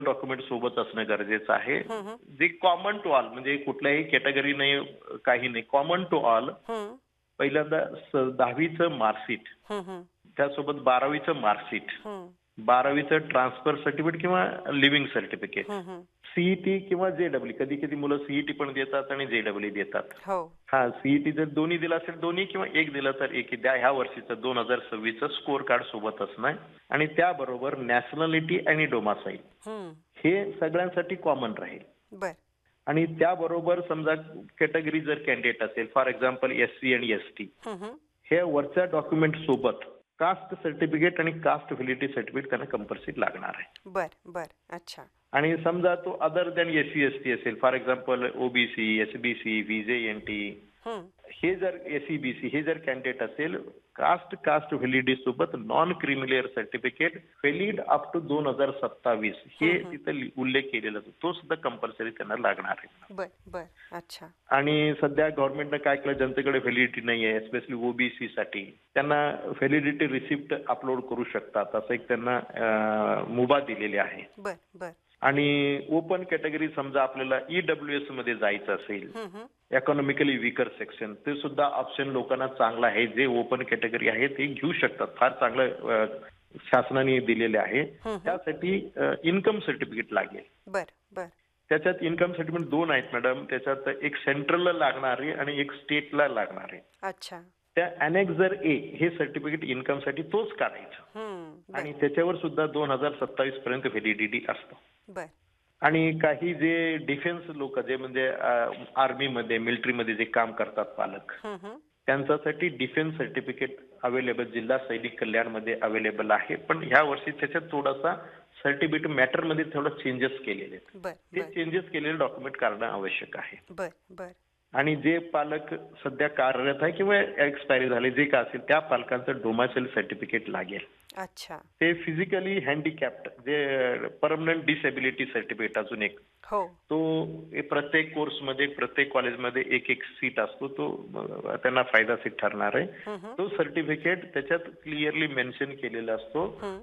Document सोबत असणं गरजेचं आहे. हं, हं. जे कॉमन टू ऑल म्हणजे कुठल्याही कॅटेगरी नाही, काही नाही, कॉमन टू ऑल. हं. पहिल्यांदा 10वीचं मार्कशीट, हं, हं. त्यासोबत 12वीचं मार्कशीट, हं. 12वीचं ट्रान्सफर सर्टिफिकेट किंवा लिव्हिंग सर्टिफिकेट, हं, हं. सीईटी किंवा जेडब्ल्यू. कधी कधी मुलं सीईटी पण देतात आणि जेडब्ल्यू देतात. हो. हा, सीईटी जर दोन्ही दिला असेल दोन्ही किंवा एक दिलं तर एक द्या. ह्या वर्षीचं 2026चं स्कोर कार्ड सोबत असणार आणि त्याबरोबर नॅशनॅलिटी आणि डोमासाईल हं. हे सगळ्यांसाठी कॉमन राहील. बर. आणि त्याबरोबर समजा कॅटेगरी जर कॅन्डिडेट असेल, फॉर एक्झाम्पल एससी आणि एसटी, हं, हं. हे वरच्या डॉक्युमेंट सोबत कास्ट सर्टिफिकेट आणि कास्ट व्हॅलिडिटी सर्टिफिकेट त्यांना कंपल्सरी लागणार आहे. बर बर. अच्छा. आणि समजा तो अदर दॅन एससी एसटी असेल, for example OBC, SBC, VJNT, हं. हे जर एसईबीसी हे जर कॅन्डिडेट असेल, कास्ट व्हॅलिडिटी सोबत non creamy layer certificate valid up to 2027 हे तिथं उल्लेख केलेला असतो, तो सुद्धा कंपल्सरी त्यांना लागणार आहे. बर बर. अच्छा. आणि सध्या गव्हर्नमेंटनं काय केलं, ज्यांच्याकडे व्हॅलिडिटी नाही आहे, स्पेशली ओबीसी साठी, त्यांना व्हॅलिडिटी रिसिप्ट अपलोड करू शकतात, असं एक त्यांना मुभा दिलेली आहे. बर बर. आणि ओपन कॅटेगरी समजा आपल्याला ईडब्ल्यूएस मध्ये जायचं असेल, हं, हं. इकॉनॉमिकली वीकर सेक्शन, ते सुद्धा ऑप्शन लोकांना चांगला आहे. जे ओपन कॅटेगरी आहे ते घेऊ शकतात, फार चांगलं शासनाने दिलेले आहे. हं, हं. त्यासाठी इन्कम सर्टिफिकेट लागेल. बर बर. त्याच्यात इन्कम सर्टिफिकेट दोन आहेत मॅडम. त्याच्यात एक सेंट्रलला लागणार आहे आणि एक स्टेटला लागणार आहे. अच्छा. त्या अनेक्झर ए हे सर्टिफिकेट इन्कमसाठी तोच काढायचं हं. बर आणि त्याच्यावर सुद्धा 2027 पर्यंत व्हॅलिडिटी असतो. बर. आणि काही जे डिफेन्स लोक जे म्हणजे आर्मीमध्ये, मिलिटरीमध्ये जे काम करतात पालक, हं, हं. त्यांच्यासाठी डिफेन्स सर्टिफिकेट अवेलेबल जिल्हा सैनिक कल्याणमध्ये अवेलेबल आहे. पण ह्या वर्षी त्याच्यात थोडासा सर्टिफिकेट मॅटरमध्ये थोडं चेंजेस केलेले आहेत. बर ते बर. चेंजेस केलेले डॉक्युमेंट काढणं आवश्यक आहे. बर बर. आणि जे पालक सध्या कार्यरत आहे किंवा एक्सपायरी झाले जे का असेल, त्या पालकांचं डोमासाईल सर्टिफिकेट लागेल. अच्छा. ते फिजिकली हँडिकॅप्ड जे परमनंट डिसेबिलिटी सर्टिफिकेट अजून एक, हो. तो प्रत्येक कोर्समध्ये प्रत्येक कॉलेजमध्ये एक एक सीट असतो, तो त्यांना फायदाशीर ठरणार आहे. हं, हं. तो सर्टिफिकेट त्याच्यात क्लिअरली मेन्शन केलेला असतो, हं.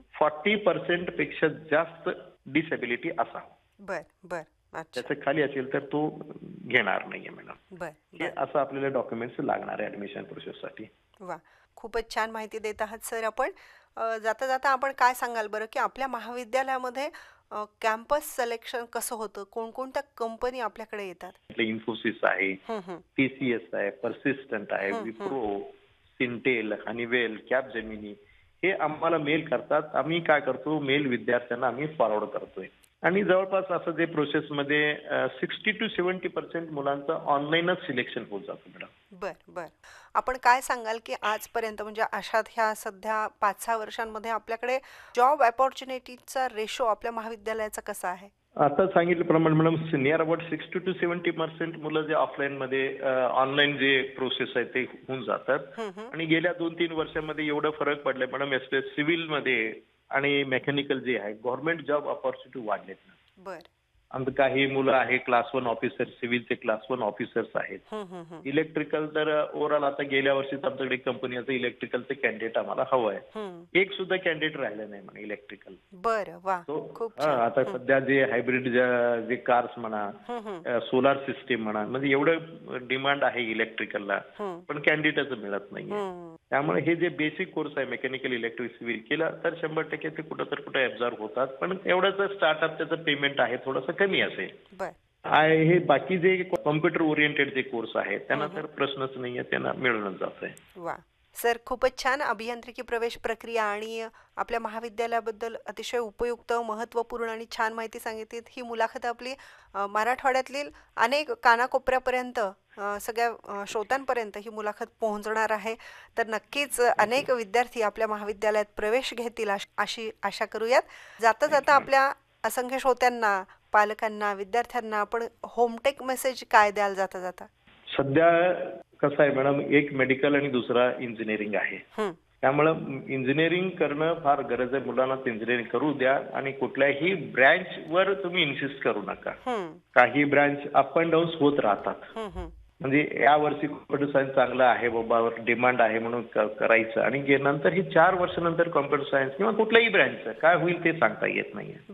40% पेक्षा जास्त डिसेबिलिटी असा. बर बर. अच्छा. त्याच्या खाली असेल तर तो घेणार नाहीये मॅडम. बर हे बर. असं आपल्याला डॉक्युमेंट्स लागणार आहे ऍडमिशन प्रोसेससाठी. वा, खूपच छान माहिती देत आहात सर आपण. जाता जाता आपण काय सांगाल बरं, की आपल्या महाविद्यालयामध्ये कॅम्पस सिलेक्शन कसं होतं, कोणकोणत्या कंपनी आपल्याकडे येतात? इन्फोसिस आहे, हं, हं. टीसीएस आहे, पर्सिस्टंट आहे, हं, हं. विप्रो, सिंटेल, हनीवेल, कॅपजेमिनी हे आम्हाला मेल करतात. आम्ही काय करतो, मेल विद्यार्थ्यांना आम्ही फॉरवर्ड करतोय. आणि जवळपास असं जे प्रोसेसमध्ये 60 to 70% मुलांचं ऑनलाईनच सिलेक्शन होत जातं मॅडम. बर बर. आपण काय सांगाल, की आजपर्यंत म्हणजे अशात ह्या सध्या 5-6 वर्षांमध्ये आपल्याकडे जॉब अपॉर्च्युनिटीचा रेशो आपल्या महाविद्यालयाचा कसा आहे? आता सांगितल्याप्रमाणे मॅडम नियर अबाउट 60 to 70% मुलं जे ऑफलाईन मध्ये ऑनलाईन जे प्रोसेस आहे ते होऊन जातात. हं, हं. आणि गेल्या 2-3 वर्षामध्ये एवढं फरक पडलाय मॅडम, एसपेशली सिव्हिलमध्ये आणि मेकॅनिकल जे आहे गव्हर्नमेंट जॉब अपॉर्च्युनिटी वाढलेत. बर. आमचं काही मुलं आहे क्लास 1 ऑफिसर, सिव्हिलचे क्लास 1 ऑफिसर्स आहेत. हं, हं, हं. इलेक्ट्रिकल तर ओव्हरऑल आता गेल्या वर्षीच आमच्याकडे कंपनीचं इलेक्ट्रिकलचं कॅन्डिडेट आम्हाला हवं आहे. हं. एक सुद्धा कॅन्डिडेट राहिलं नाही म्हणा इलेक्ट्रिकल. बरं. वा, तो खूप छान. आता हं. सध्या जे हायब्रिड जे कार्स म्हणा, हं, हं. सोलार सिस्टीम म्हणा, म्हणजे एवढं डिमांड आहे इलेक्ट्रिकलला, हं. पण कॅन्डिडेटच मिळत नाहीये. हं. त्यामुळे हे जे बेसिक कोर्स आहे मेकॅनिकल, इलेक्ट्रिक, सिव्हिल केला तर 100% ते कुठं तर कुठं ऍब्झॉर्ब होतात. पण एवढंच स्टार्टअप त्याचं पेमेंट आहे थोडंसं कमी असेल. बर. हे बाकी जे कॉम्प्युटर ओरिएंटेड जे कोर्स आहे त्यांना हं, तर हं. प्रश्नच नाहीये, त्यांना मिळूनच जात आहे. वा, सर खूपच छान अभियांत्रिकी प्रवेश प्रक्रिया आणि आपल्या महाविद्यालयाबद्दल अतिशय उपयुक्त, महत्त्वपूर्ण आणि छान माहिती सांगितलीत. ही मुलाखत आपली मराठवाड्यातील अनेक कानाकोपऱ्यापर्यंत, सगळ्या श्रोत्यांपर्यंत ही मुलाखत पोहोचणार आहे. तर नक्कीच अनेक विद्यार्थी आपल्या महाविद्यालयात प्रवेश घेतील अशी आशा करूयात. जाता जाता आपल्या असंख्य श्रोत्यांना, पालकांना, विद्यार्थ्यांना आपण होमटेक मेसेज काय द्याल जाता जाता? सध्या कसं आहे मॅडम, एक मेडिकल आणि दुसरा इंजिनिअरिंग आहे. हं. त्यामुळं इंजिनिअरिंग करणं फार गरज आहे. मुलांना इंजिनिअरिंग करू द्या आणि कुठल्याही ब्रँचवर तुम्ही इन्सिस्ट करू नका. हं. काही ब्रँच अप अँड डाऊन होत राहतात. हं, हं. म्हणजे या वर्षी कॉम्प्युटर सायन्स चांगलं आहे बाबा, डिमांड आहे म्हणून करायचं आणि नंतर ही 4 वर्षानंतर कॉम्प्युटर सायन्स किंवा कुठल्याही ब्रँचचं काय होईल ते सांगता येत नाहीये. बर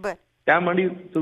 त्यामुळे